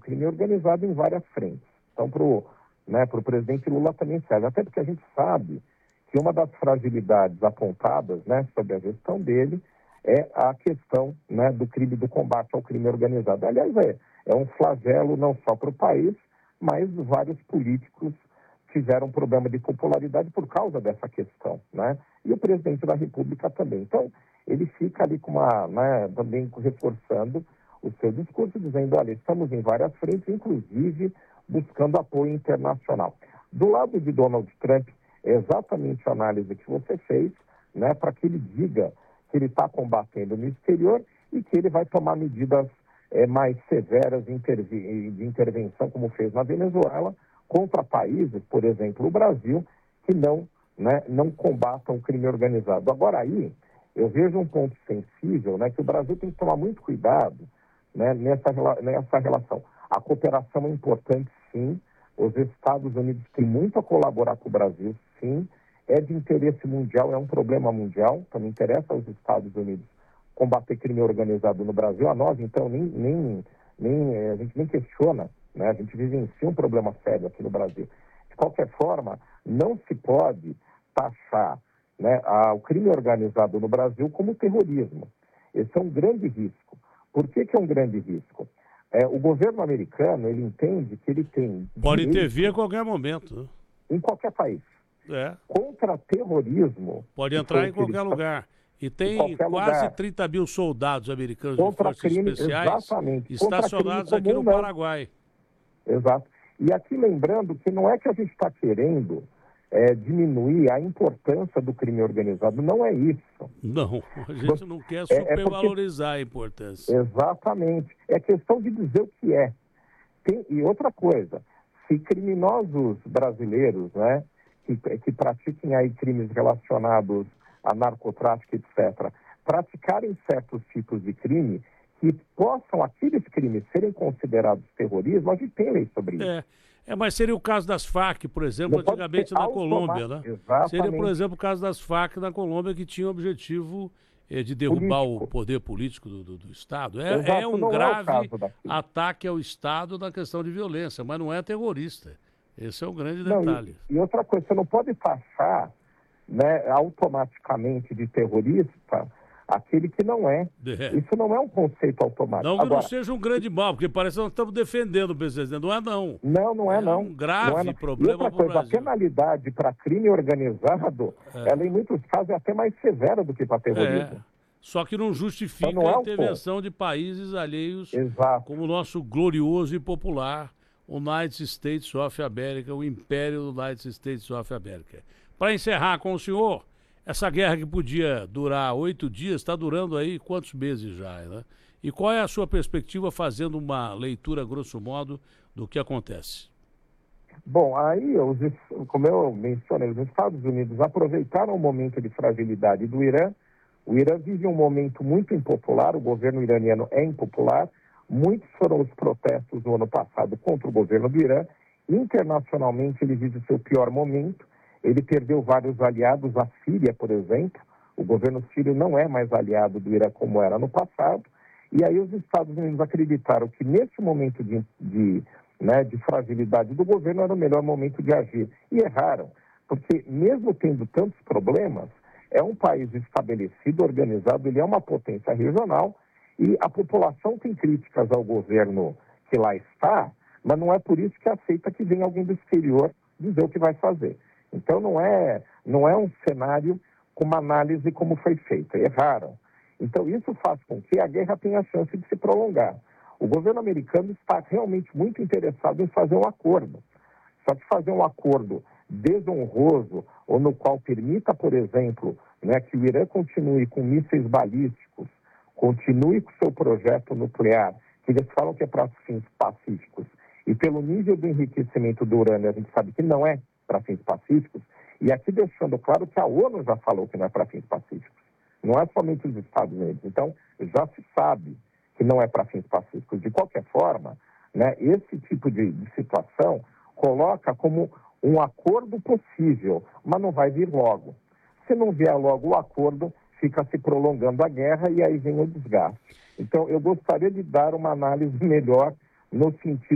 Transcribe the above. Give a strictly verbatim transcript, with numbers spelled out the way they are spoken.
crime organizado em várias frentes. Então, para o né, pro presidente Lula também serve, até porque a gente sabe que uma das fragilidades apontadas, né, sobre a gestão dele é a questão, né, do crime, do combate ao crime organizado. Aliás, é, é um flagelo não só para o país, mas vários políticos tiveram problema de popularidade por causa dessa questão, né? E o presidente da República também. Então, ele fica ali com uma, né, também reforçando o seu discurso, dizendo, olha, estamos em várias frentes, inclusive buscando apoio internacional. Do lado de Donald Trump, é exatamente a análise que você fez, né, para que ele diga que ele está combatendo no exterior e que ele vai tomar medidas é, mais severas de, intervi- de intervenção, como fez na Venezuela, contra países, por exemplo, o Brasil, que não, né, não combatam o crime organizado. Agora aí, eu vejo um ponto sensível, né, que o Brasil tem que tomar muito cuidado, né, nessa, nessa relação. A cooperação é importante, sim. Os Estados Unidos têm muito a colaborar com o Brasil, sim. É de interesse mundial, é um problema mundial. Também interessa aos Estados Unidos combater crime organizado no Brasil. A nós, então, nem, nem, nem, a gente nem questiona, né? A gente vivencia um problema sério aqui no Brasil. De qualquer forma, não se pode taxar, né, a, o crime organizado no Brasil como terrorismo. Esse é um grande risco. Por que que é um grande risco? É, o governo americano, ele entende que ele tem... Pode direito, intervir a qualquer momento. Né? Em qualquer país. É. Contra terrorismo... Pode entrar em qualquer ele... lugar. E tem qualquer quase lugar. trinta mil soldados americanos Contra de forças crime, especiais exatamente. estacionados Contra crime aqui no comum, não. Paraguai. Exato. E aqui lembrando que não é que a gente está querendo é, diminuir a importância do crime organizado, não é isso. Não, a gente não quer É- é supervalorizar a importância. Exatamente. É questão de dizer o que é. Tem- e outra coisa, se criminosos brasileiros, né, que, que pratiquem aí crimes relacionados a narcotráfico, etcétera, praticarem certos tipos de crime, que possam aqueles crimes serem considerados terrorismo, a gente tem lei sobre isso. É, é, mas seria o caso das Farc, por exemplo, Não pode antigamente ser na automa- Colômbia, né? Exatamente. Seria, por exemplo, o caso das Farc na Colômbia, que tinha o objetivo eh, de derrubar Político. o poder político do, do- do Estado. É, Exato, é um não é o grave caso daqui. ataque ao Estado na questão de violência, mas não é terrorista. Esse é o grande Não, detalhe. e, e outra coisa, você não pode taxar, né, automaticamente de terrorista aquele que não é. É. Isso não é um conceito automático. Não que Agora, não seja um grande mal, porque parece que nós estamos defendendo o presidente. Não é, não. não, não é, É não. um grave Não é, não. problema E outra pro coisa, a Brasil. penalidade para crime organizado, É. ela em muitos casos é até mais severa do que para terrorismo. É. Só que não justifica Então não é a o intervenção de países alheios Exato. como o nosso glorioso e popular United States of America, o Império do United States of America. Para encerrar com o senhor, essa guerra que podia durar oito dias, está durando aí quantos meses já, né? E qual é a sua perspectiva fazendo uma leitura, grosso modo, do que acontece? Bom, aí, os, como eu mencionei, os Estados Unidos aproveitaram o momento de fragilidade do Irã. O Irã vive um momento muito impopular, o governo iraniano é impopular. Muitos foram os protestos no ano passado contra o governo do Irã. Internacionalmente, ele vive o seu pior momento. Ele perdeu vários aliados, a Síria, por exemplo. O governo sírio não é mais aliado do Irã como era no passado. E aí os Estados Unidos acreditaram que nesse momento de, de, né, de fragilidade do governo era o melhor momento de agir. E erraram, porque mesmo tendo tantos problemas, é um país estabelecido, organizado, ele é uma potência regional e a população tem críticas ao governo que lá está, mas não é por isso que aceita que venha alguém do exterior dizer o que vai fazer. Então não é, não é um cenário com uma análise como foi feita, erraram. Então isso faz com que a guerra tenha a chance de se prolongar. O governo americano está realmente muito interessado em fazer um acordo. Só que fazer um acordo desonroso, ou no qual permita, por exemplo, né, que o Irã continue com mísseis balísticos, continue com seu projeto nuclear, que eles falam que é para fins pacíficos, e pelo nível do enriquecimento do urânio, a gente sabe que não é para fins pacíficos, e aqui deixando claro que a ONU já falou que não é para fins pacíficos, não é somente os Estados Unidos. Então, já se sabe que não é para fins pacíficos. De qualquer forma, né, esse tipo de, de situação coloca como um acordo possível, mas não vai vir logo. Se não vier logo o acordo, fica se prolongando a guerra e aí vem o desgaste. Então, eu gostaria de dar uma análise melhor no sentido